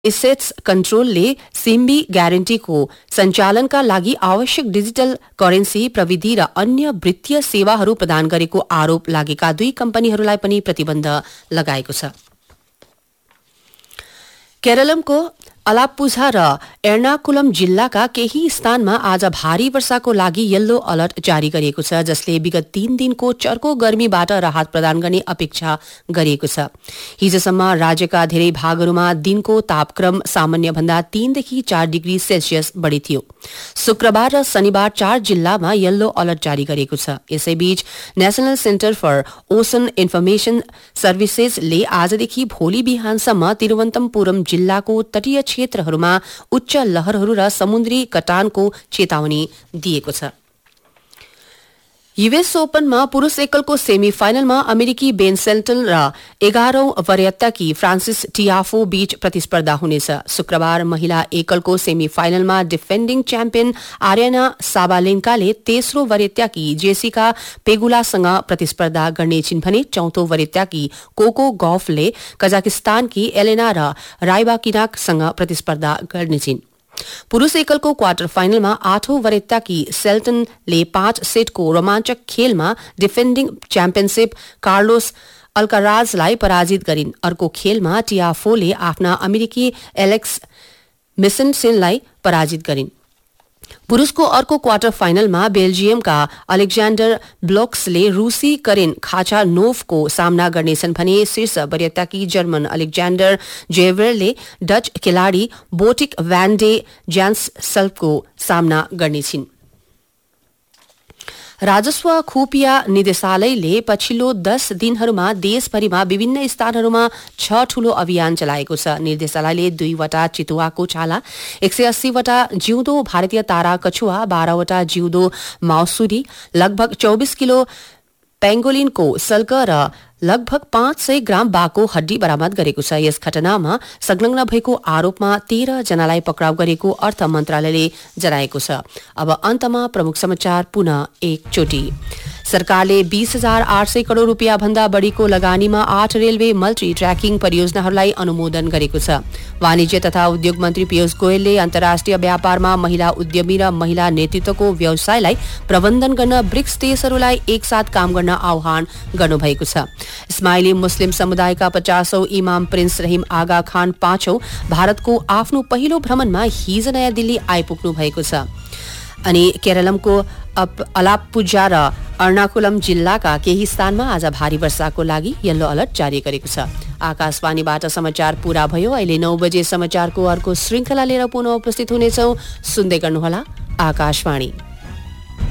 Assets कन्ट्रोलले सिम्बी ग्यारेन्टीको सञ्चालनका लागि आवश्यक डिजिटल करेन्सी प्रविधि र अन्य वित्तीय सेवाहरू प्रदान गरेको आरोप लागेका 2 कम्पनीहरूलाई पनि प्रतिबन्ध लगाएको छ। केरलमको अलाप्पुझा र एर्नाकुलम जिल्लाका केही स्थानमा आज भारी वर्षाको लागि येल्लो अलर्ट जारी गरिएको छ, जसले विगत 3 दिनको चर्को गर्मीबाट राहत प्रदान गर्ने अपेक्षा गरिएको छ। हिजोसम्म राज्यका धेरै भागहरूमा दिनको तापक्रम सामान्यभन्दा 3 देखि 4 डिग्री सेल्सियस बढी थियो। शुक्रबार र शनिबार 4 जिल्लामा येल्लो अलर्ट जारी गरिएको छ। यसैबीच national centre for ocean information सर्भिसेजले आजदेखि भोलि बिहानसम्म तिरुवनन्तपुरम जिल्लाको तटीय क्षेत्रहरूमा उच्च लहरहरू र समुद्री कटानको चेतावनी दिएको छ। यूएस ओपनमा पुरुष एकलको सेमी फाइनलमा अमेरिकी बेन सेल्टन र 11औं वरीयताकी फ्रान्सिस टियाफो बीच प्रतिस्पर्धा हुनेछ। शुक्रबार महिला एकलको सेमी फाइनलमा डिफेन्डिङ च्याम्पियन आर्याना साबालेन्काले तेस्रो वरीयताकी जेसिका पेगुलासँग प्रतिस्पर्धा गर्नेछिन् भने चौथो वरीयताकी कोको गफले कजाकिस्तानकी एलेना र राइबाकिनाकसँग प्रतिस्पर्धा गर्नेछिन्। पुरुष एकलको क्वार्टर फाइनलमा 8औं वरीयताकी सेल्टनले 5 सेटको रोमाञ्चक खेलमा डिफेन्डिङ च्याम्पियनशिप कार्लोस अल्काराजलाई पराजित गरिन्। अर्को खेलमा टियाफोले आफ्ना अमेरिकी एलेक्स मिसेन्सेनलाई पराजित गरिन्। पुरुषको अर्को क्वार्टर फाइनलमा बेल्जियमका अलेक्जेन्डर ब्लोक्सले रूसी करेन खाचानोभको सामना गर्नेछन् भने शीर्ष वरीयताकी जर्मन अलेक्जेन्डर जेभरले डच खेलाडी बोटिक भ्यान डे ज्यान्ससल्फको सामना गर्नेछिन्। राजस्व खुफिया निदेशालयले पछिल्लो 10 दिनहरूमा देशभरिमा विभिन्न स्थानहरूमा 6 ठूलो अभियान चलाएको छ। निर्देशालयले 2 वटा चितुवाको छाला, 180 वटा जिउँदो भारतीय तारा कछुवा, 12 वटा जिउँदो माउसुरी, लगभग 24 किलो पेंगोलिनको सल्क र लगभग 500 ग्राम बाघको हड्डी बरामद गरेको छ। यस घटनामा संलग्न भएको आरोपमा 13 जनालाई पक्राउ गरेको अर्थ मन्त्रालयले जनाएको छ। अब अन्तमा प्रमुख समाचार पुनः एकचोटि। सरकारले 20,800 करोड़ रुपियाँ भन्दा बढीको लगानीमा 8 रेलवे मल्टी ट्र्याकिङ परियोजनाहरूलाई अनुमोदन गरेको छ। वाणिज्य तथा उद्योग मन्त्री पीयूष गोयलले अन्तर्राष्ट्रिय व्यापारमा महिला उद्यमी र महिला नेतृत्वको व्यवसायलाई प्रबन्धन गर्न ब्रिक्स देशहरूलाई एकसाथ काम गर्न आह्वान गर्नुभएको छ। इस्माइली मुस्लिम समुदायका 50औं इमाम प्रिन्स रहिम आगा खान 5औं भारतको आफ्नो पहिलो भ्रमणमा हिज नयाँ दिल्ली आइपुग्नु भएको छ। अनि केरलमको अलाप्पुझा र एर्नाकुलम जिल्लाका केही स्थानमा आज भारी वर्षाको लागि येल्लो अलर्ट जारी गरेको छ। आकाशवाणीबाट समाचार पूरा भयो। अहिले 9 बजे समाचारको अर्को श्रृंखला लिएर पुनः उपस्थित हुनेछौं। सुन्दै गर्नुहोला आकाशवाणी।